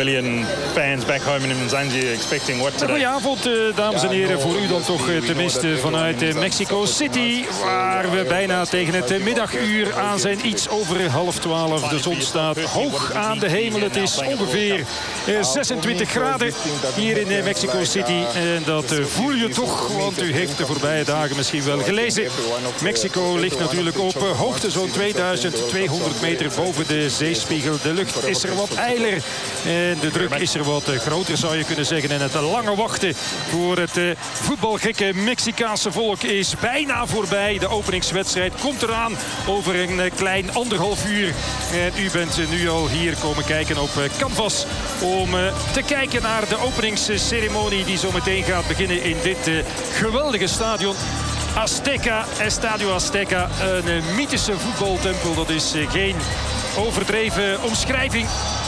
million fans back home in Mzanzi expecting what today. Goedenavond, dames en heren. Voor u dan toch tenminste vanuit Mexico City. Waar we bijna tegen het middaguur aan zijn. Iets over 11:30. De zon staat hoog aan de hemel. Het is ongeveer 26 graden hier in Mexico City. En dat voel je toch, want u heeft de voorbije dagen misschien wel gelezen. Mexico ligt natuurlijk op hoogte zo'n 2200 meter boven de zeespiegel. De lucht is er wat ijler en de druk is er wat groter, zou je kunnen zeggen. En het lange wachten voor het voetbalgekke Mexicaanse volk is bijna voorbij. De openingswedstrijd komt eraan over een klein 1,5 uur. En u bent nu al hier komen kijken op Canvas om te kijken naar de openingsceremonie die zo meteen gaat beginnen in dit geweldige stadion. Azteca, Estadio Azteca, een mythische voetbaltempel. Dat is geen overdreven omschrijving.